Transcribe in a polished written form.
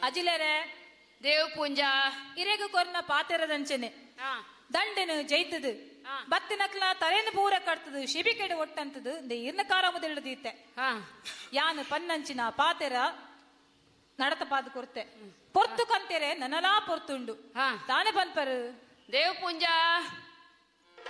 ಅಜಿಲೇರೆ ದೇವ್ ಪೂಂಜಾ ಇರೆಗು ಕೊರ್ನ ಪಾತೆರದಂಚನೆ ದಂಡೆನು ಜೈತದು ಬತ್ತಿನಕ್ಲ ತಲೆನು ಪೂರ ಕಟ್ತದು ಶಿಬಿ ಕೆಡು ಒಟ್ಟಂತದು ಇರ್ನ ಕಾರ ಮುದಿಡದೀತೆ ಯಾನು ಪನ್ನಂಚಿನ ಪಾತೆರ ನಡತ ಪಾದ ಕೊರ್ತೆ ಪೊರ್ತು ಕಂತೆರೆ ನನಲಾ ಪೊರ್ತುಂಡು ತಾನೆ ಪನ್ಪರು ದೇವ್ ಪೂಂಜಾ